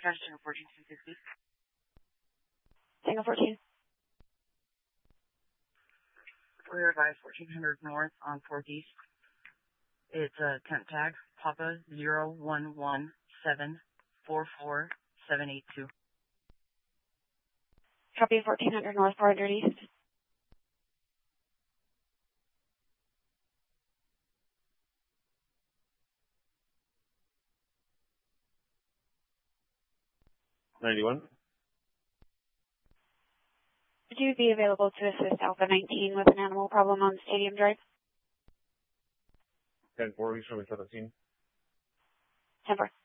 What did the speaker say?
Trash Tango 14-260. Tango 14. We're by 1400 North on 4th East. It's a temp tag, Papa 011744782. Copy 1400 North, 400 East. Would you be available to assist Alpha 19 with an animal problem on Stadium Drive? 10-4, reach from 17. 10-4.